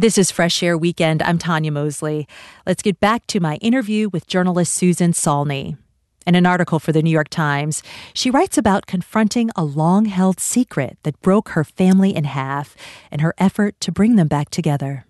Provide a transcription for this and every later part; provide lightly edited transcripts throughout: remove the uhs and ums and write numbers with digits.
This is Fresh Air Weekend. I'm Tanya Mosley. Let's get back to my interview with journalist Susan Saulney. In an article for the New York Times, she writes about confronting a long-held secret that broke her family in half and her effort to bring them back together.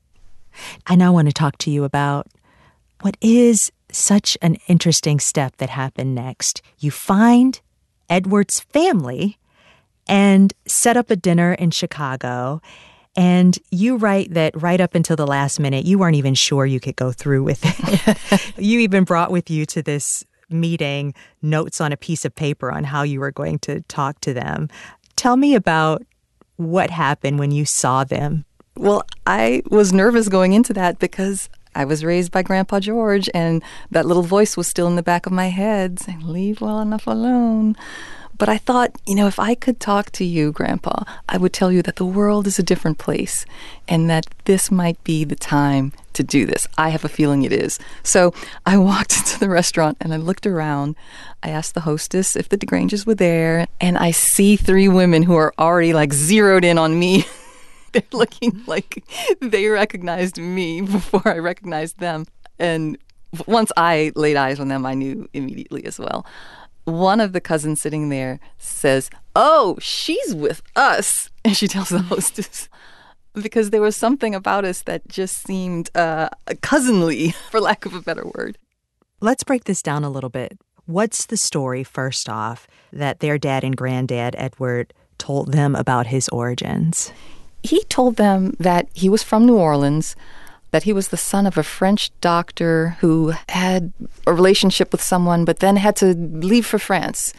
I now want to talk to you about what is such an interesting step that happened next. You find Edward's family and set up a dinner in Chicago. And you write that right up until the last minute, you weren't even sure you could go through with it. You even brought with you to this meeting notes on a piece of paper on how you were going to talk to them. Tell me about what happened when you saw them. Well, I was nervous going into that because I was raised by Grandpa George, and that little voice was still in the back of my head saying, "Leave well enough alone." But I thought, if I could talk to you, Grandpa, I would tell you that the world is a different place and that this might be the time to do this. I have a feeling it is. So I walked into the restaurant and I looked around. I asked the hostess if the DeGranges were there, and I see three women who are already zeroed in on me. They're looking like they recognized me before I recognized them. And once I laid eyes on them, I knew immediately as well. One of the cousins sitting there says, "Oh, she's with us." And she tells the hostess, because there was something about us that just seemed cousinly, for lack of a better word. Let's break this down a little bit. What's the story, first off, that their dad and granddad, Edward, told them about his origins? He told them that he was from New Orleans, that he was the son of a French doctor who had a relationship with someone but then had to leave for France.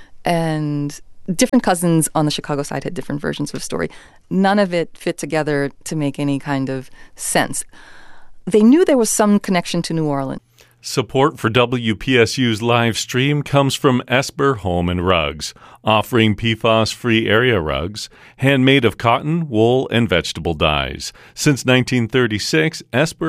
And different cousins on the Chicago side had different versions of the story. None of it fit together to make any kind of sense. They knew there was some connection to New Orleans. Support for WPSU's live stream comes from Esper Home and Rugs, offering PFAS-free area rugs, handmade of cotton, wool, and vegetable dyes. Since 1936, Esper